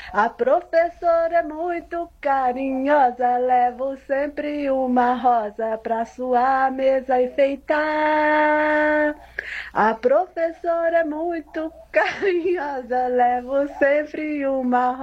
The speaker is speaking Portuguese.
A professora é muito carinhosa, levo sempre uma rosa pra sua mesa enfeitar. A professora é muito carinhosa, levo sempre uma